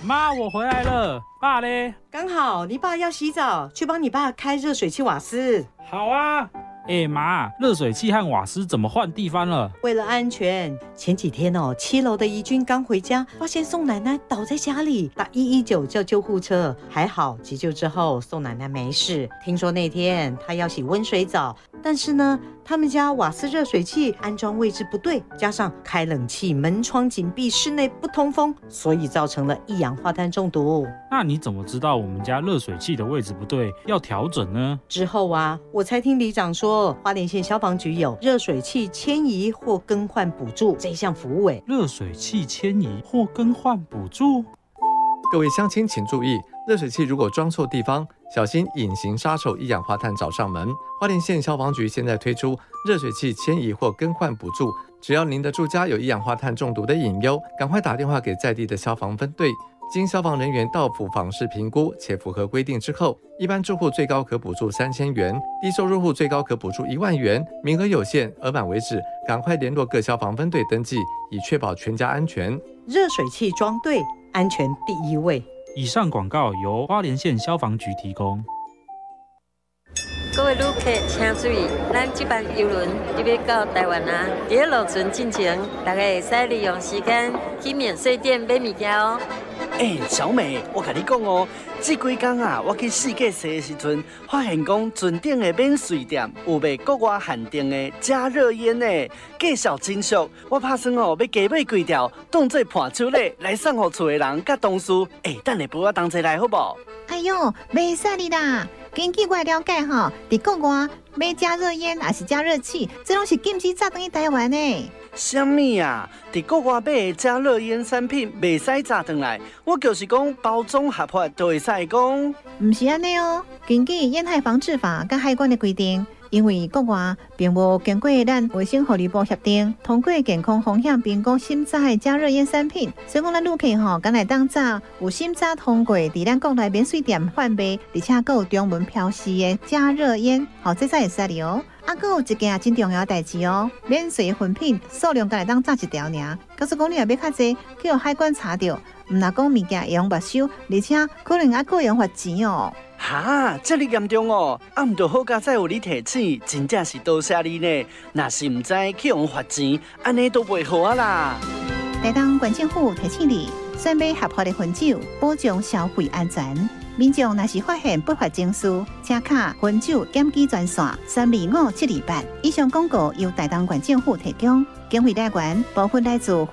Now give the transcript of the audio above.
妈，我回来了。爸嘞？ 刚好你爸要洗澡，去帮你爸开热水器瓦斯。 好啊。妈，热水器和瓦斯怎么换地方了？ 为了安全，前几天7楼的怡君刚回家，发现宋奶奶倒在家里，打119叫救护车，还好急救之后宋奶奶没事。听说那天她要洗温水澡，但是呢，他们家瓦斯热水器安装位置不对，加上开冷气门窗紧闭，室内不通风，所以造成了一氧化碳中毒。 那你怎么知道我们家热水器的位置不对，要调整呢？ 之后我才听里长说，花莲县消防局有热水器迁移或更换补助这项服务。 热水器迁移或更换补助？ 各位乡亲请注意，热水器如果装错地方，小心隐形杀手一氧化碳找上门。花莲县消防局现在推出热水器迁移或更换补助，只要您的住家有一氧化碳中毒的隐忧，赶快打电话给在地的消防分队，经消防人员到府访视评估且符合规定之后，一般住户最高可补助3000元，低收入户最高可补助1万元，名额有限，额满为止，赶快联络各消防分队登记，以确保全家安全。 热水器装对，安全第一位。 以上广告由花莲县消防局提供。 各位旅客请注意，咱这班邮轮就要到台湾啦。在落船进前，大家会使利用时间去免税店买物件哦。 小美，我跟你讲哦，这几天我去世界踅的时阵，发现讲船顶的免税店有卖国外限定的加热烟呢，介绍真俗。我打算要加买几条，当做伴手礼来送给厝的人甲同事。等下陪我同齐来好不好？ 哎呦，袂使你啦！根据我了解在国外买加热烟还是加热器，这拢是禁止炸转去台湾的。 什么啊？在国外买的加热烟产品袂使炸转来，我就是讲包装合法就会使讲。 唔是安尼哦，根据烟害防治法甲海关的规定，因为国外并无经过咱卫生福利部协定，通过健康风险评估审查的加热烟产品，所以讲咱旅客敢来当炸有审查通过，伫咱国内免税店贩卖，而且还有中文标示的加热烟，这才会使哩哦。还有一件真重要的代志哦，免税的粉品数量敢来当炸1条尔，假使讲你若要较济，叫海关查到，唔若讲物件会用没收，而且可能还佫会用罚钱哦。 哈，这么严重哦！唔就好佳再有你提醒，真正是多谢你呢。若是唔知去用罚钱，安尼都袂好啊啦。 台东县政府提醒你，选买合法的分酒，保障消费安全。民众若是发现不法情事，请卡分酒检举专线325-728。以上广告由台东县政府提供，经费来源部分来自